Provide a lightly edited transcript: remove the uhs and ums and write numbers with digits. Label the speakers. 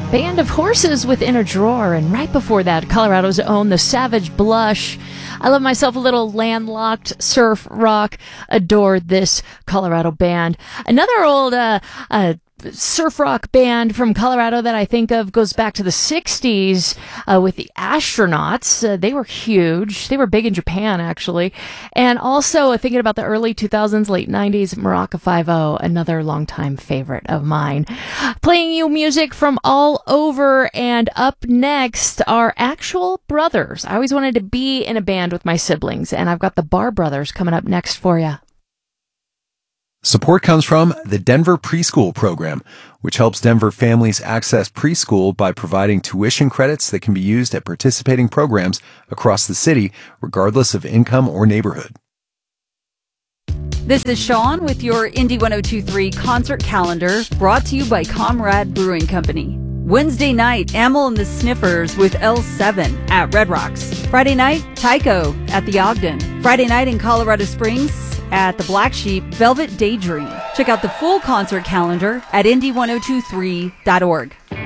Speaker 1: Band of Horses within a Drawer, and right before that, Colorado's own The Savage Blush. I love myself a little landlocked surf rock. Adore this Colorado band. Another old surf rock band from Colorado that I think of goes back to the 60s with the Astronauts. They were huge. They were big in Japan, actually. And also thinking about the early 2000s, late 90s, Maraca 5-0, another longtime favorite of mine. Playing you music from all over, and up next are Actual Brothers. I always wanted to be in a band with my siblings, and I've got the Barr Brothers coming up next for you.
Speaker 2: Support comes from the Denver Preschool Program, which helps Denver families access preschool by providing tuition credits that can be used at participating programs across the city, regardless of income or neighborhood.
Speaker 3: This is Sean with your Indy 102.3 concert calendar, brought to you by Comrade Brewing Company. Wednesday night, Amyl and the Sniffers with L7 at Red Rocks. Friday night, Tycho at the Ogden. Friday night in Colorado Springs at the Black Sheep, Velvet Daydream. Check out the full concert calendar at indy1023.org.